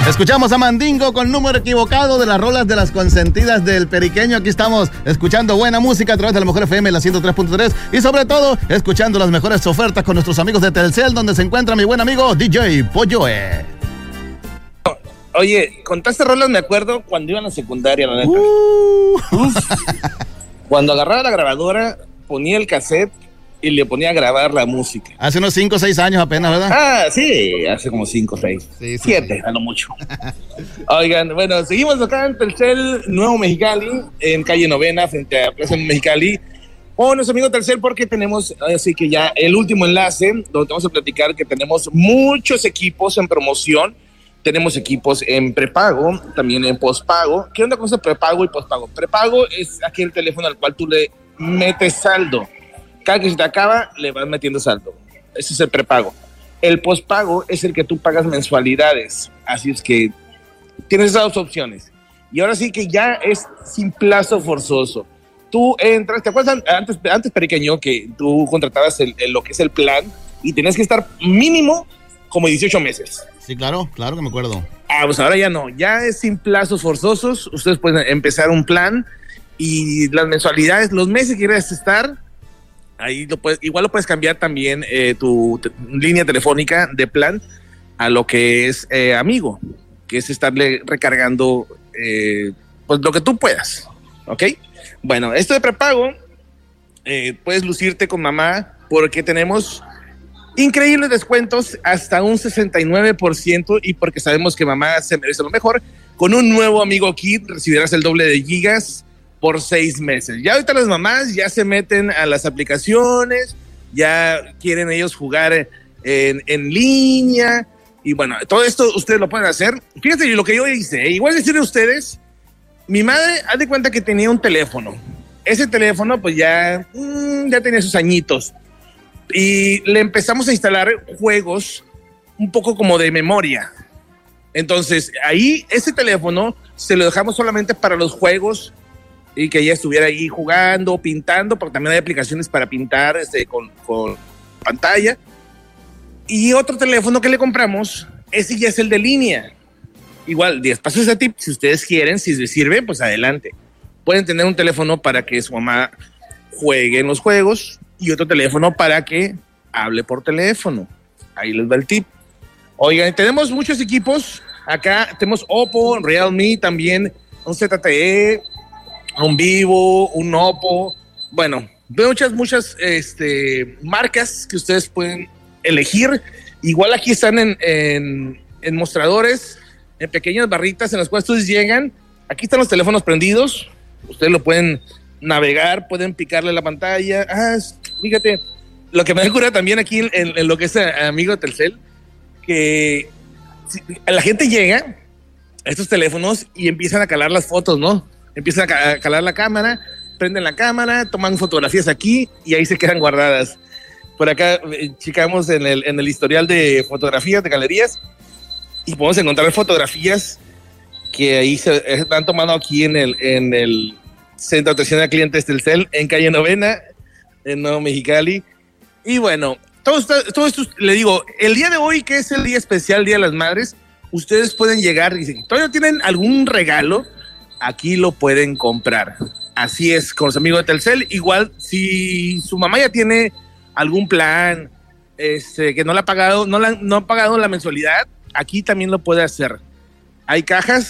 Escuchamos a Mandingo con número equivocado de las rolas de las consentidas del Periqueño. Aquí estamos escuchando buena música a través de la Mejor FM, la 103.3, y sobre todo escuchando las mejores ofertas con nuestros amigos de Telcel, donde se encuentra mi buen amigo DJ Polloe. Oye, contaste rolas, me acuerdo cuando iba a la secundaria, la neta. Cuando agarraba la grabadora, ponía el cassette y le ponía a grabar la música. Hace unos 5 o 6 años apenas, ¿verdad? Ah, sí, hace como 5 o 6. 7, a lo mucho. Oigan, bueno, seguimos acá en Telcel, Nuevo Mexicali, en calle Novena, frente a Plaza Mexicali. Nuestro amigo Telcel, porque tenemos, así que ya el último enlace, donde vamos a platicar que tenemos muchos equipos en promoción. Tenemos equipos en prepago, también en pospago. ¿Qué onda con ese prepago y pospago? Prepago es aquel teléfono al cual tú le metes saldo. Cada que se te acaba, le vas metiendo saldo. Ese es el prepago. El pospago es el que tú pagas mensualidades. Así es que tienes esas dos opciones. Y ahora sí que ya es sin plazo forzoso. Tú entras, ¿te acuerdas antes Periqueño, que tú contratabas lo que es el plan y tenías que estar mínimo como 18 meses? Sí, claro que me acuerdo. Pues ahora ya no, ya es sin plazos forzosos. Ustedes pueden empezar un plan y las mensualidades, los meses que quieras estar, ahí igual lo puedes cambiar también tu línea telefónica de plan a lo que es amigo, que es estarle recargando pues lo que tú puedas, ¿ok? Bueno, esto de prepago, puedes lucirte con mamá porque tenemos increíbles descuentos, hasta un 69%, y porque sabemos que mamá se merece lo mejor. Con un nuevo Amigo Kit recibirás el doble de gigas por 6 meses. Ya ahorita las mamás ya se meten a las aplicaciones, ya quieren ellos jugar en línea, y bueno, todo esto ustedes lo pueden hacer. Fíjense lo que yo hice, igual decirle a ustedes, mi madre, haz de cuenta que tenía un teléfono. Ese teléfono pues ya tenía sus añitos, y le empezamos a instalar juegos un poco como de memoria. Entonces ahí ese teléfono se lo dejamos solamente para los juegos y que ella estuviera ahí jugando, pintando, porque también hay aplicaciones para pintar con pantalla. Y otro teléfono que le compramos, ese ya es el de línea. Igual, 10 pasos de tip, si ustedes quieren, si les sirve, pues adelante. Pueden tener un teléfono para que su mamá juegue en los juegos y otro teléfono para que hable por teléfono. Ahí les va el tip. Oigan, tenemos muchos equipos. Acá tenemos Oppo, Realme, también un ZTE, un Vivo, un Oppo. Bueno, muchas marcas que ustedes pueden elegir. Igual aquí están en mostradores, en pequeñas barritas en las cuales ustedes llegan. Aquí están los teléfonos prendidos. Ustedes lo pueden navegar, pueden picarle la pantalla. Fíjate, lo que me da cura también aquí en lo que es amigo de Telcel, que la gente llega a estos teléfonos y empiezan a calar las fotos, ¿no? Empiezan a calar la cámara, prenden la cámara, toman fotografías aquí y ahí se quedan guardadas. Por acá checamos en el historial de fotografías, de galerías, y podemos encontrar fotografías que ahí se están tomando aquí en el Centro de Atención a Clientes Telcel, en calle Novena, en Nuevo Mexicali. Y bueno, todo esto, le digo, el día de hoy, que es el día especial, Día de las Madres, ustedes pueden llegar y si todavía tienen algún regalo, aquí lo pueden comprar. Así es, con los amigos de Telcel. Igual, si su mamá ya tiene algún plan que no ha pagado la mensualidad, aquí también lo puede hacer. Hay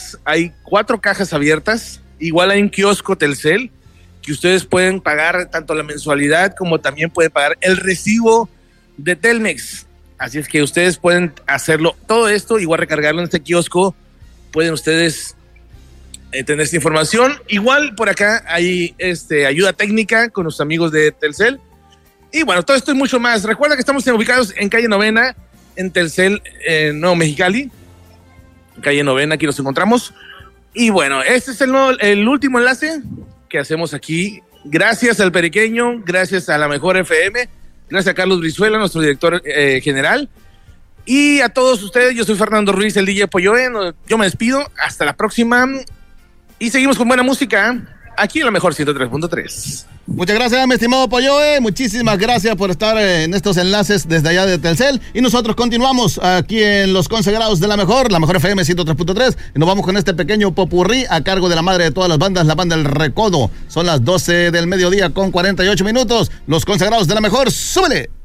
4 cajas abiertas. Igual hay un kiosco Telcel que ustedes pueden pagar tanto la mensualidad como también pueden pagar el recibo de Telmex. Así es que ustedes pueden hacerlo, todo esto, igual recargarlo en este kiosco. Pueden ustedes tener esta información. Igual por acá hay ayuda técnica con los amigos de Telcel. Y bueno, todo esto y mucho más. Recuerda que estamos ubicados en calle Novena, en Telcel, Nuevo Mexicali. Calle Novena, aquí nos encontramos. Y bueno, este es el último enlace que hacemos aquí. Gracias al Periqueño, gracias a la Mejor FM, gracias a Carlos Brizuela, nuestro director general. Y a todos ustedes, yo soy Fernando Ruiz, el DJ Polloe. Yo me despido, hasta la próxima. Y seguimos con buena música. aquí en la mejor 103.3. Muchas gracias, mi estimado Polloe. Muchísimas gracias por estar en estos enlaces desde allá de Telcel. Y nosotros continuamos aquí en Los Consagrados de la Mejor FM 103.3. Y nos vamos con este pequeño popurrí a cargo de la madre de todas las bandas, la banda El Recodo. Son las 12 del mediodía con 48 minutos. Los Consagrados de la Mejor, ¡súbele!